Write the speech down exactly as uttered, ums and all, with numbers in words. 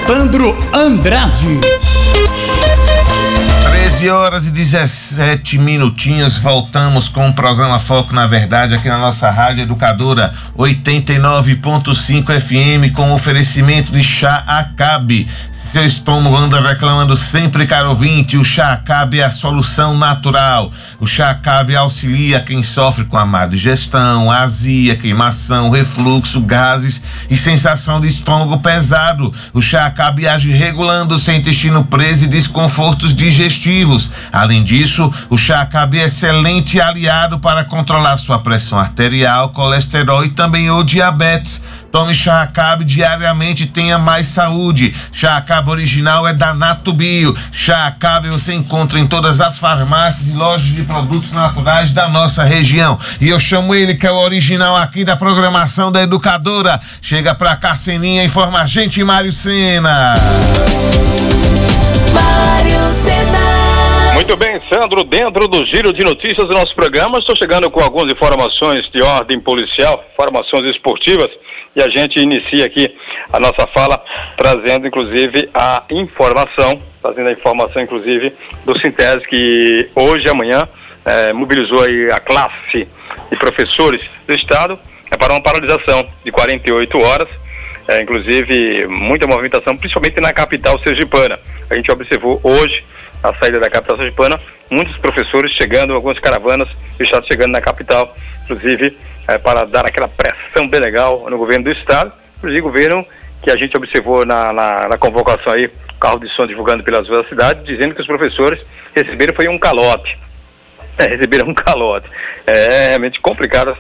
Sandro Andrade. treze horas e dezessete minutinhos, voltamos com o programa Foco na Verdade aqui na nossa Rádio Educadora oitenta e nove ponto cinco F M, com oferecimento de Chá Acabe. Se seu estômago anda reclamando sempre, caro ouvinte, o Chá Acabe é a solução natural. O Chá Acabe auxilia quem sofre com a má digestão, azia, queimação, refluxo, gases e sensação de estômago pesado. O Chá Acabe age regulando o seu intestino preso e desconfortos digestivos. Além disso, o Chá Acabe é excelente aliado para controlar sua pressão arterial, colesterol e também o diabetes. Tome Chá Acabe diariamente e tenha mais saúde. Chá Acabe original é da Natubio. Chá Acabe você encontra em todas as farmácias e lojas de produtos naturais da nossa região. E eu chamo ele, que é o original aqui da programação da Educadora. Chega pra cá, Seninha, informa a gente, Mário Sena. Mário Sena. Muito bem, Sandro, dentro do giro de notícias do nosso programa, estou chegando com algumas informações de ordem policial, informações esportivas, e a gente inicia aqui a nossa fala trazendo inclusive a informação, trazendo a informação inclusive do Sintese, que hoje e amanhã eh, mobilizou aí a classe de professores do estado é, para uma paralisação de quarenta e oito horas, é, inclusive muita movimentação, principalmente na capital sergipana. A gente observou hoje, na saída da capital sergipana, muitos professores chegando, algumas caravanas do estado chegando na capital, inclusive é, para dar aquela pressão bem legal no governo do estado. Inclusive governo que a gente observou na, na, na convocação aí, carro de som divulgando pelas ruas da cidade, dizendo que os professores receberam foi um calote. É, receberam um calote. É realmente complicada